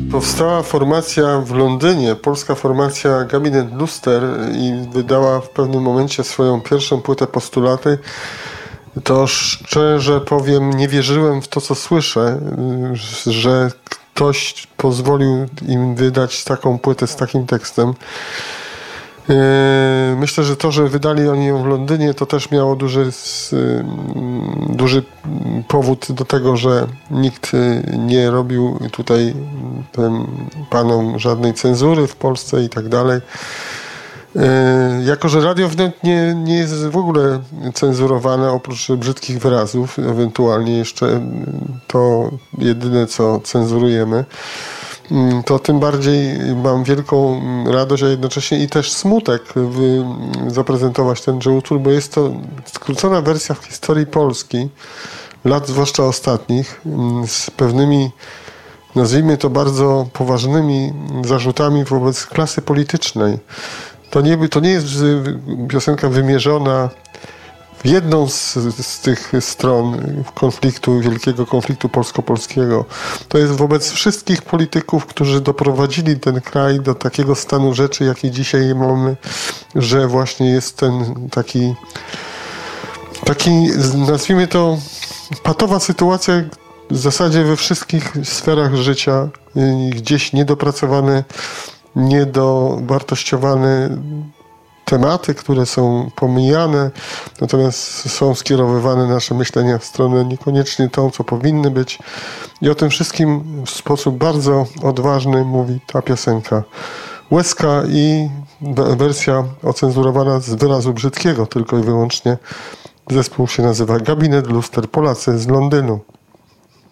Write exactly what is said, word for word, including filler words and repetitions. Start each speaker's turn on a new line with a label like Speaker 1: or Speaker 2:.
Speaker 1: Powstała formacja w Londynie, polska formacja Gabinet Luster, i wydała w pewnym momencie swoją pierwszą płytę Postulaty. To szczerze powiem, nie wierzyłem w to, co słyszę, że ktoś pozwolił im wydać taką płytę z takim tekstem. Myślę, że to, że wydali oni ją w Londynie, to też miało duży, duży powód do tego, że nikt nie robił tutaj tym panom żadnej cenzury w Polsce i tak dalej. Jako że Radio Wnet nie, nie jest w ogóle cenzurowane, oprócz brzydkich wyrazów, ewentualnie jeszcze to jedyne, co cenzurujemy, to tym bardziej mam wielką radość, a jednocześnie i też smutek by zaprezentować tenże utwór, bo jest to skrócona wersja w historii Polski, lat zwłaszcza ostatnich, z pewnymi, nazwijmy to, bardzo poważnymi zarzutami wobec klasy politycznej. To nie, to nie jest piosenka wymierzona w jedną z, z tych stron konfliktu, wielkiego konfliktu polsko-polskiego. To jest wobec wszystkich polityków, którzy doprowadzili ten kraj do takiego stanu rzeczy, jaki dzisiaj mamy, że właśnie jest ten taki, taki, nazwijmy to, patowa sytuacja w zasadzie we wszystkich sferach życia, gdzieś niedopracowane, niedowartościowane tematy, które są pomijane, natomiast są skierowywane nasze myślenia w stronę niekoniecznie tą, co powinny być. I o tym wszystkim w sposób bardzo odważny mówi ta piosenka. Łezka i wersja ocenzurowana z wyrazu brzydkiego tylko i wyłącznie. Zespół się nazywa Gabinet Luster, Polacy z Londynu.